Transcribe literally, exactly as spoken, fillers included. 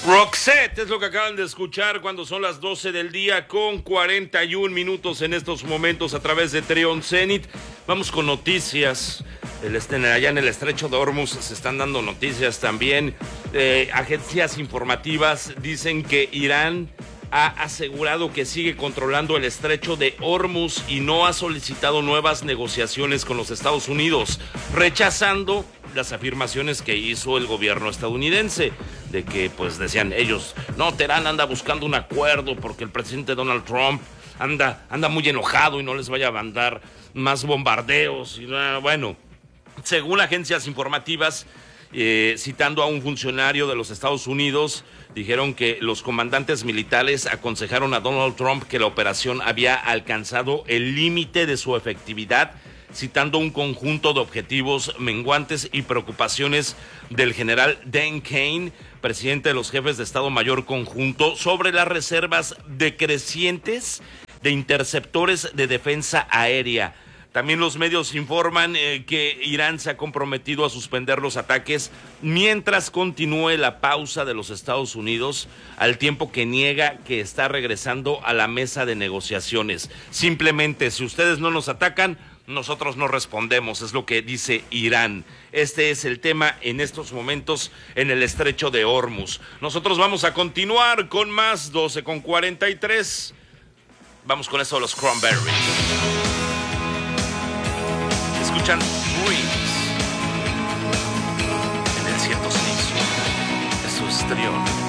Roxette es lo que acaban de escuchar cuando son las doce del día con cuarenta y un minutos en estos momentos a través de Trion Zenit. Vamos con noticias. El, allá en el estrecho de Hormuz se están dando noticias también. Eh, agencias informativas dicen que Irán ha asegurado que sigue controlando el estrecho de Hormuz y no ha solicitado nuevas negociaciones con los Estados Unidos, rechazando las afirmaciones que hizo el gobierno estadounidense, de que pues decían ellos, no, Teherán anda buscando un acuerdo porque el presidente Donald Trump anda, anda muy enojado y no les vaya a mandar más bombardeos. Y, bueno, según agencias informativas, eh, citando a un funcionario de los Estados Unidos, dijeron que los comandantes militares aconsejaron a Donald Trump que la operación había alcanzado el límite de su efectividad, citando un conjunto de objetivos menguantes y preocupaciones del general Dan Kane, presidente de los jefes de Estado Mayor Conjunto, sobre las reservas decrecientes de interceptores de defensa aérea. También los medios informan eh, que Irán se ha comprometido a suspender los ataques mientras continúe la pausa de los Estados Unidos, al tiempo que niega que está regresando a la mesa de negociaciones. Simplemente, si ustedes no nos atacan, nosotros no respondemos, es lo que dice Irán. Este es el tema en estos momentos en el estrecho de Hormuz. Nosotros vamos a continuar con más, doce con cuarenta y tres. Vamos con eso de los Cranberries. Escuchan Dreams en el ciento seis. Eso es Trion.